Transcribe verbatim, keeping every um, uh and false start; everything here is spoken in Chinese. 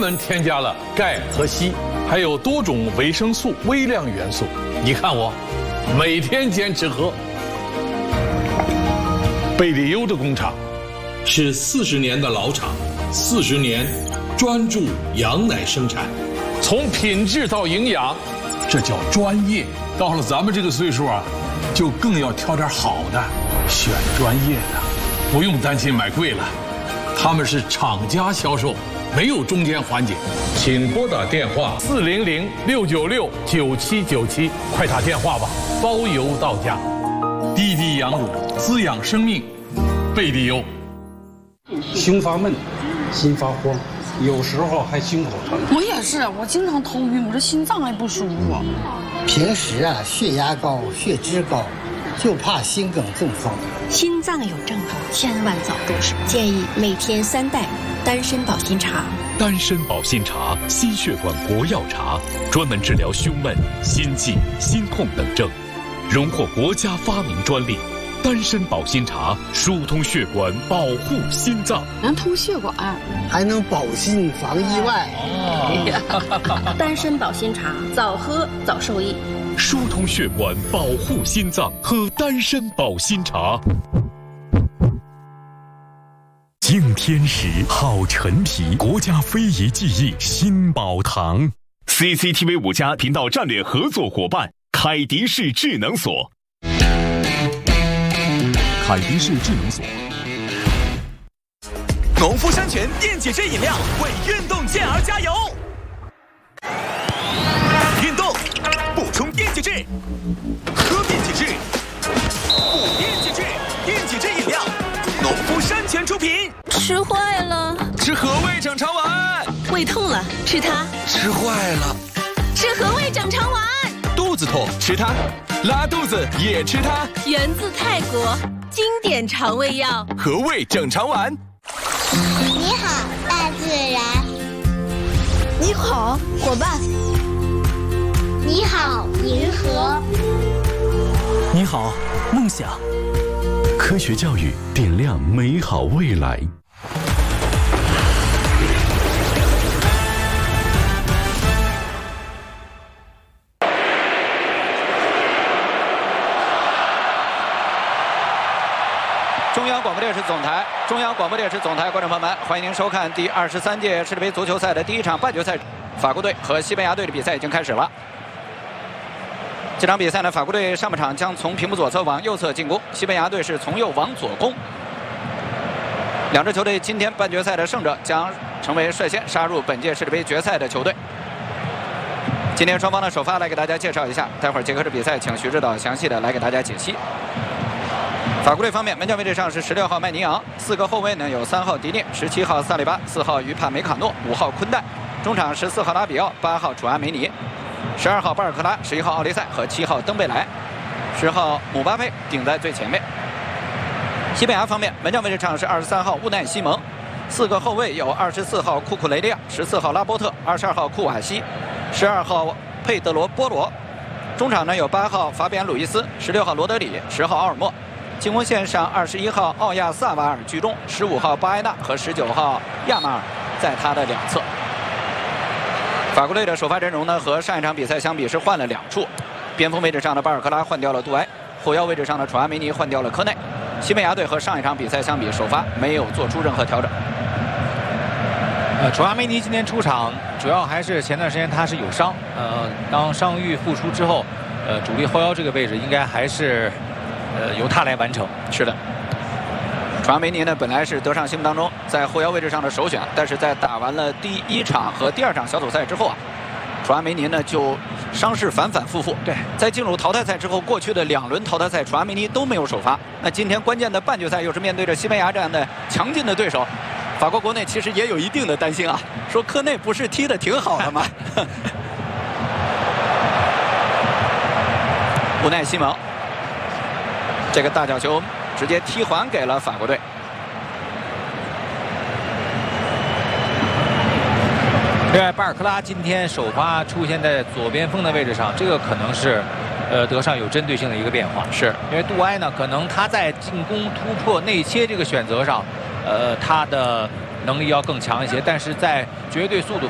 门添加了钙和硒，还有多种维生素、微量元素。你看我，每天坚持喝。贝利优的工厂是四十年的老厂，四十年专注羊奶生产，从品质到营养，这叫专业。到了咱们这个岁数啊，就更要挑点好的，选专业的，不用担心买贵了。他们是厂家销售，没有中间环节。请拨打电话四零零六九六九七九七，快打电话吧，包邮到家。滴滴羊乳滋养生命，贝利优。 胸发闷，心发慌，有时候还心口疼。 我也是，我经常头晕，我这心脏也不舒服。 平时啊，血压高，血脂高，就怕心梗中风。 心脏有症状，千万早重视。建议每天三袋丹参保心茶。 丹参保心茶，心血管活药茶，专门治疗胸闷、心悸、心痛等症，荣获国家发明专利。丹参保心茶疏通血管，保护心脏， 能通血管， 还能保心防意外。 哦、丹参保心茶，早喝早受益。 疏通血管，保护心脏，喝丹参保心茶。敬天时，好陈皮，国家非遗技艺新宝堂。C C T V 五家频道战略合作伙伴，凯迪士智能锁。凯迪士智能锁。 农夫山泉电解质饮料为运动健儿加油。运动补充电解质，喝电解质，补电解质，电解质饮料，农夫山泉出品。 吃坏了， 吃和味整肠丸。 胃痛了，吃它。 吃坏了， 吃和味整肠丸。 肚子痛，吃它。拉肚子也吃它。 源自泰国，经典肠胃药， 和味整肠丸。 你好，大自然。 你好，伙伴。 你好，银河。 你好，梦想。 科学教育点亮美好未来。 中央广播电视总台，中央广播电视总台，观众朋友们，欢迎您收看第二十三届世界杯足球赛的第一场半决赛，法国队和西班牙队的比赛已经开始了。这场比赛呢，法国队上半场将从屏幕左侧往右侧进攻，西班牙队是从右往左攻。两支球队今天半决赛的胜者将成为率先杀入本届世界杯决赛的球队。今天双方的首发来给大家介绍一下，待会儿结合着比赛，请徐指导详细的来给大家解析。法国队方面，门将位置上是十六号麦尼昂，四个后卫呢有三号迪涅、十七号萨利巴、四号于帕梅卡诺、五号昆代，中场十四号拉比奥、八号楚阿梅尼、十二号巴尔克拉、十一号奥利塞和七号登贝莱，十号姆巴佩顶在最前面。西班牙方面，门将位置上是二十三号乌奈西蒙，四个后卫有二十四号库库雷利亚、十四号拉波特、二十二号库瓦西、十二号佩德罗波罗，中场呢有八号法比安鲁伊斯、十六号罗德里、十号奥尔莫。进攻线上，二十一号奥亚萨瓦尔居中，十五号巴埃纳和十九号亚马尔在他的两侧。法国队的首发阵容呢，和上一场比赛相比是换了两处。边锋位置上的巴尔克拉换掉了杜埃，后腰位置上的楚阿梅尼换掉了科内。西班牙队和上一场比赛相比，首发没有做出任何调整。 呃，楚阿梅尼今天出场，主要还是前段时间他是有伤，呃，当伤愈复出之后，呃，主力后腰这个位置应该还是。呃，由他来完成。是的， 楚阿梅尼呢，本来是德尚西蒙当中在后腰位置上的首选，但是在打完了第一场和第二场小组赛之后啊，楚阿梅尼呢就伤势反反复复。 对， 在进入淘汰赛之后，过去的两轮淘汰赛，楚阿梅尼都没有首发。那今天关键的半决赛又是面对着西班牙这样的强劲的对手，法国国内其实也有一定的担心啊，说科内不是踢得挺好的吗？无奈西蒙。这个大角球直接踢还给了法国队。 另外，巴尔克拉今天首发出现在左边锋的位置上，这个可能是，呃，德尚有针对性的一个变化。 是因为杜埃呢，可能他在进攻突破内切这个选择上，呃，他的能力要更强一些，但是在绝对速度